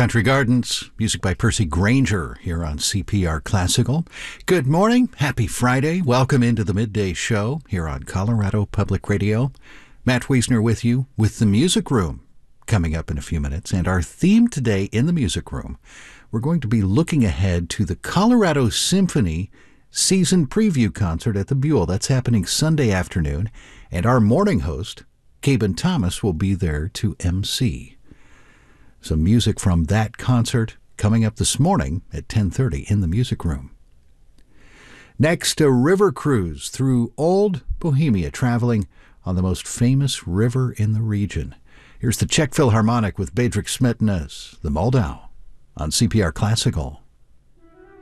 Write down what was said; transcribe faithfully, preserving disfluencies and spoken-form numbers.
Country Gardens, music by Percy Granger here on C P R Classical. Good morning, happy Friday. Welcome into the midday show here on Colorado Public Radio. Matt Wiesner with you with the Music Room coming up in a few minutes. And our theme today in the Music Room, we're going to be looking ahead to the Colorado Symphony season preview concert at the Buell. That's happening Sunday afternoon. And our morning host, Caben Thomas, will be there to M C. Some music from that concert coming up this morning at ten thirty in the Music Room. Next, a river cruise through Old Bohemia, traveling on the most famous river in the region. Here's the Czech Philharmonic with Bedřich Smetana's The Moldau on C P R Classical.